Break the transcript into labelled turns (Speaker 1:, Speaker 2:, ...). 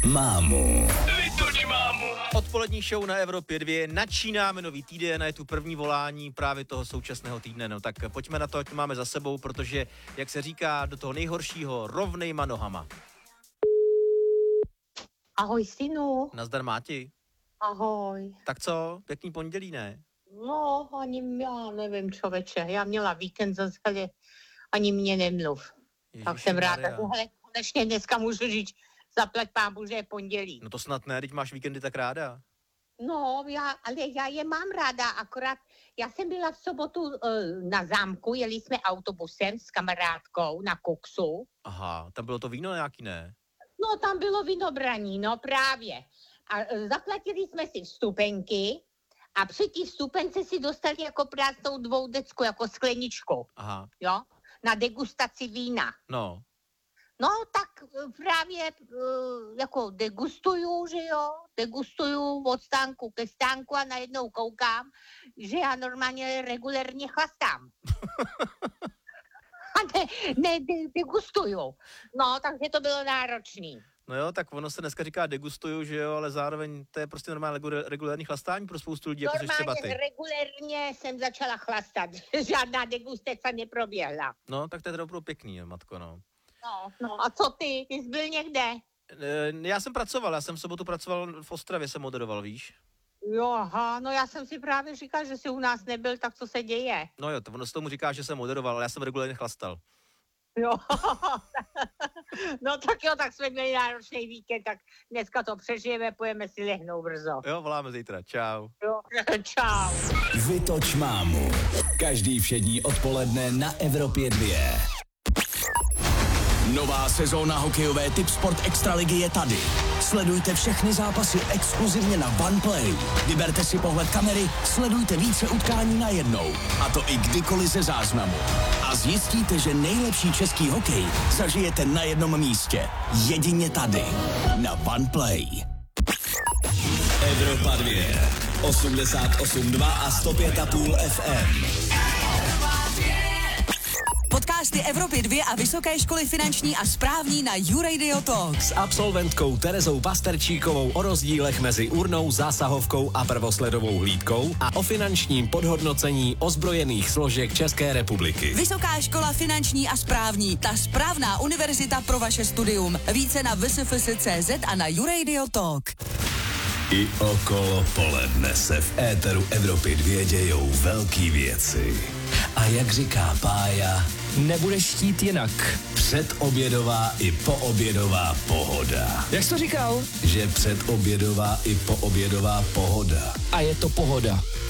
Speaker 1: mámu.
Speaker 2: Vytoč mámu.
Speaker 3: Odpolední show na Evropě 2, načínáme nový týden a je tu první volání právě toho současného týdne. No tak pojďme na to, ať to máme za sebou, protože, jak se říká, do toho nejhoršího rovnejma nohama.
Speaker 4: Ahoj, synu.
Speaker 3: Nazdar, Máti.
Speaker 4: Ahoj.
Speaker 3: Tak co, pěkný pondělí, ne?
Speaker 4: No, ani já nevím, člověče. Já měla víkend zase, ani mě nemluv. Tak jsem ráda, že konečně dneska můžu říct, zaplať pámu, že je pondělí.
Speaker 3: No to snad ne, teď máš víkendy tak ráda.
Speaker 4: No, ale já je mám ráda, akorát já jsem byla v sobotu na zámku, jeli jsme autobusem s kamarádkou na Koksu.
Speaker 3: Aha, tam bylo to víno nějaký, ne?
Speaker 4: No, tam bylo vinobraní, no právě. A zaplatili jsme si vstupenky a při té vstupence si dostali jako prázdnou dvoudecku, jako skleničku.
Speaker 3: Aha.
Speaker 4: Jo? Na degustaci vína.
Speaker 3: No.
Speaker 4: No, tak právě jako degustuju, že jo? Degustuju od stánku ke stánku a najednou koukám, že já normálně regulérně chlastám. A ne, degustuju. No, takže to bylo náročný.
Speaker 3: No jo, tak ono se dneska říká degustuju, že jo, ale zároveň to je prostě normálně regulární chlastání pro spoustu lidí, jako jsi třeba ty.
Speaker 4: Normálně regulérně jsem začala chlastat. Žádná degustace neproběhla.
Speaker 3: No, tak to je opravdu pěkný, matko, no.
Speaker 4: No, a co ty? Ty jsi byl někde?
Speaker 3: Já jsem pracoval, v sobotu pracoval v Ostravě, jsem moderoval, víš?
Speaker 4: Jo, aha, no já jsem si právě říkal, že jsi u nás nebyl, tak co se děje?
Speaker 3: No jo, ono se tomu říká, že jsem moderoval, ale já jsem regulárně chlastal.
Speaker 4: Jo, no tak jo, tak jsme měli náročný víkend, tak dneska to přežijeme, pojeme si lehnout brzo.
Speaker 3: Jo, voláme zítra, čau.
Speaker 4: Jo, čau.
Speaker 1: Vytoč mámu. Každý všední odpoledne na Evropě 2. Nová sezóna hokejové Tipsport Extraligy je tady. Sledujte všechny zápasy exkluzivně na OnePlay. Vyberte si pohled kamery, sledujte více utkání najednou. A to i kdykoliv ze záznamu. A zjistíte, že nejlepší český hokej zažijete na jednom místě. Jedině tady. Na OnePlay. Evropa 2. 88,2 a 105,5 FM.
Speaker 5: Podcasty Evropy 2 a Vysoké školy finanční a správní na YouRadio Talk.
Speaker 6: S absolventkou Terezou Pasterčíkovou o rozdílech mezi urnou, zásahovkou a prvosledovou hlídkou a o finančním podhodnocení ozbrojených složek České republiky.
Speaker 5: Vysoká škola finanční a správní, ta správná univerzita pro vaše studium. Více na vsfs.cz a na YouRadio Talk.
Speaker 1: I okolo poledne se v éteru Evropy 2 dějou velký věci. A jak říká Pája,
Speaker 6: Nebudeš chtít jinak.
Speaker 1: předobědová i poobědová pohoda.
Speaker 6: Jak jsi to říkal?
Speaker 1: Že předobědová i poobědová pohoda.
Speaker 6: A je to pohoda.